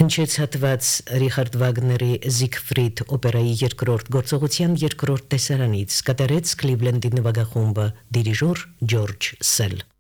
Հնչեց հատված Ռիխարդ Վագների Զիգֆրիդ օպերայի երկրորդ գործողության երկրորդ տեսարանից, կատարեց Քլիվլենդի նվագախումբը, դիրիժոր Ջորջ Սել։